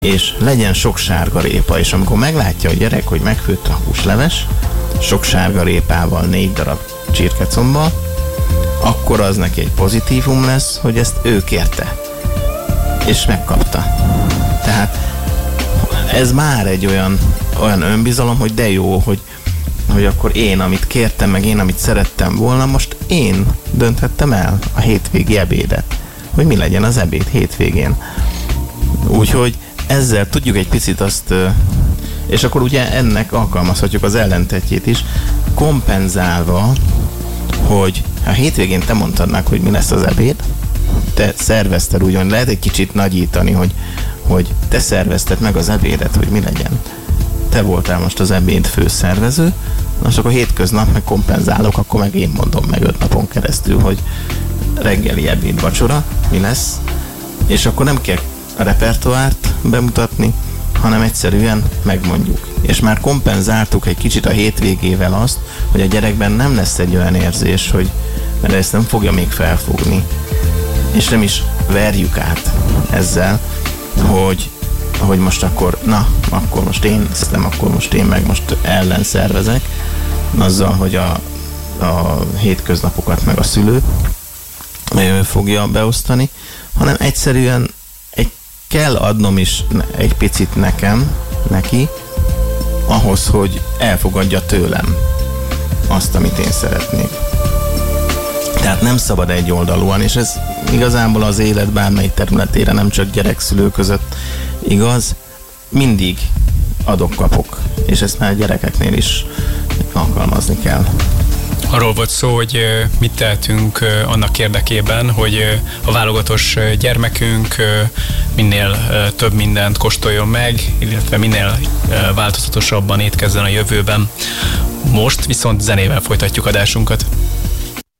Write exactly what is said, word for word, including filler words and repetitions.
és legyen sok sárgarépa, és amikor meglátja a gyerek, hogy megfőtt a húsleves, sok sárgarépával, négy darab csirkecombbal, akkor az neki egy pozitívum lesz, hogy ezt ő kérte, és megkapta. Tehát ez már egy olyan, olyan önbizalom, hogy de jó, hogy, hogy akkor én, amit kértem, meg én, amit szerettem volna, most én dönthettem el a hétvégi ebédet, hogy mi legyen az ebéd hétvégén. Úgyhogy ezzel tudjuk egy picit azt, és akkor ugye ennek alkalmazhatjuk az ellentetjét is, kompenzálva, hogy a hétvégén te mondtad meg, hogy mi lesz az ebéd, te szervezted, ugyan lehet egy kicsit nagyítani, hogy, hogy te szervezted meg az ebédet, hogy mi legyen. Te voltál most az ebéd főszervező, most akkor hétköznap meg kompenzálok, akkor meg én mondom meg öt napon keresztül, hogy reggeli, ebéd, vacsora, mi lesz, és akkor nem kell a repertoárt bemutatni, hanem egyszerűen megmondjuk. És már kompenzáltuk egy kicsit a hétvégével azt, hogy a gyerekben nem lesz egy olyan érzés, hogy mert ezt nem fogja még felfogni, és nem is verjük át ezzel, hogy, hogy most akkor, na, akkor most én nem, akkor most én meg most ellenszervezek, azzal, hogy a, a hétköznapokat meg a szülő fogja beosztani, hanem egyszerűen egy, kell adnom is egy picit nekem, neki, ahhoz, hogy elfogadja tőlem azt, amit én szeretnék. Tehát nem szabad egy oldalúan, és ez igazából az élet bármely területére, nem csak gyerek-szülő között igaz, mindig adok-kapok, és ezt már a gyerekeknél is alkalmazni kell. Arról volt szó, hogy mit tehetünk annak érdekében, hogy a válogatós gyermekünk minél több mindent kóstoljon meg, illetve minél változatosabban étkezzen a jövőben. Most viszont zenével folytatjuk adásunkat.